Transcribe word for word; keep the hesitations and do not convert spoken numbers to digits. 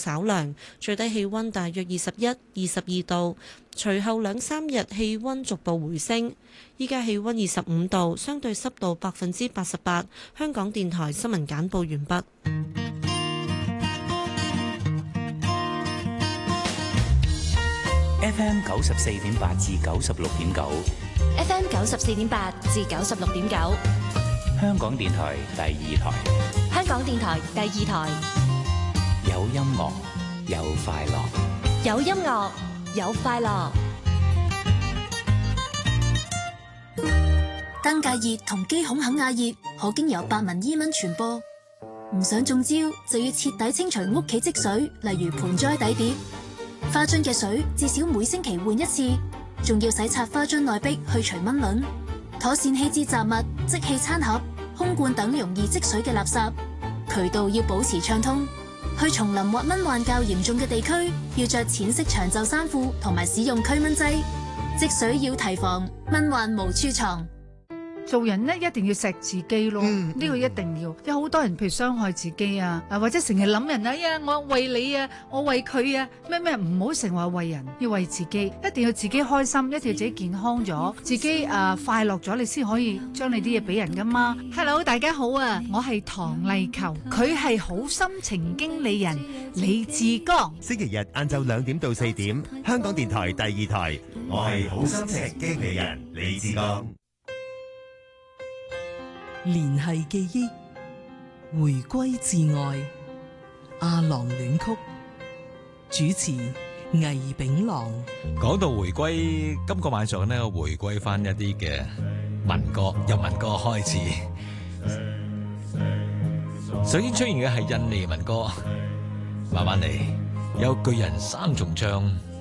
稍涼，最低氣溫大約二十一、二十二度。隨後兩三日氣溫逐步回升。依家氣溫二十五度，相對濕度百分之八十八。香港電台新聞簡報完畢。 F M 九十四點八至九十六點九 ，F M 九十四點八至九十六點九， 香港電台第二台， 香港電台第二台， 有音樂，有快樂， 有音樂，有快樂。 登革熱同肌孔肯亞熱可經由白紋伊蚊傳播，唔想中招就要徹底清除屋企積水，例如盆栽底碟。花樽嘅水至少每星期換一次，仲要洗擦花樽內壁去除蚊卵，妥善棄置雜物、即棄餐盒、空罐等容易積水嘅垃圾，渠道要保持暢通。去叢林或蚊患較嚴重嘅地區，要着淺色長袖衫褲同埋使用驅蚊劑。積水要提防，蚊患無處藏。 做人咧一定要錫自己咯，呢、 嗯、 個一定要。有好多人譬如傷害自己啊，啊或者成日諗人啊，哎呀我為你啊，我為佢啊，咩咩唔好成日話為人，要為自己，一定要自己開心，一定要自己健康咗，自己啊、呃、快樂咗，你先可以將你啲嘢俾人噶嘛。Hello， 大家好啊，我係唐麗球，佢係好心情經理人李志剛。 星期日晏晝兩點到四點，香港電台第二台，我係好心情經理人李志剛。 聯繫記憶，回歸至愛，阿郎戀曲，主持魏炳郎。 講到回歸，今個晚上呢，回歸翻一啲嘅民歌，由民歌開始。首先出現嘅係印尼民歌，慢慢嚟，有巨人三重唱。